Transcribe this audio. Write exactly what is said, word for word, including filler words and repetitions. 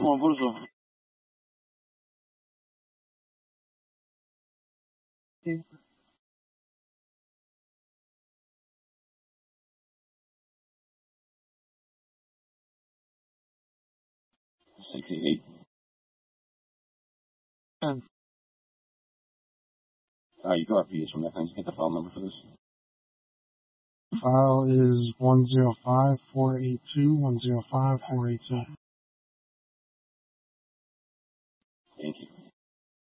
No, por eso. Sí. sixty-eight. And uh, you go after this one. I think get the file number for this. File is one zero five four eight two one zero five four eight two.